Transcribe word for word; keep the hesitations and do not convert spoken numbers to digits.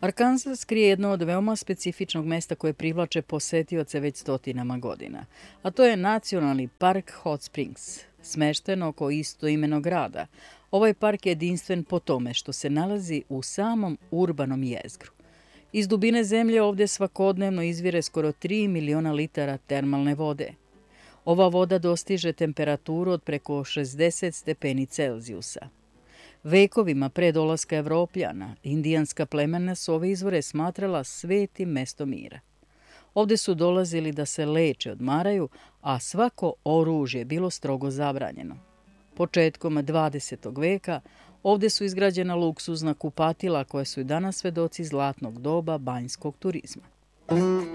Arkansas krije jedno od veoma specifičnog mesta koje privlače posetioce već stotinama godina, a to je Nacionalni park Hot Springs, smešten oko istoimenog grada. Ovaj park je jedinstven po tome što se nalazi u samom urbanom jezgru. Iz dubine zemlje ovdje svakodnevno izvire skoro tri miliona litara termalne vode. Ova voda dostiže temperaturu od preko šezdeset stepeni Celzijusa. Vekovima pre dolaska Evropljana, indijanska plemena su ove izvore smatrala svetim mestom mira. Ovdje su dolazili da se leče, odmaraju, a svako oružje bilo strogo zabranjeno. Početkom dvadesetog veka ovdje su izgrađena luksuzna kupatila koja su i danas svedoci zlatnog doba banjskog turizma.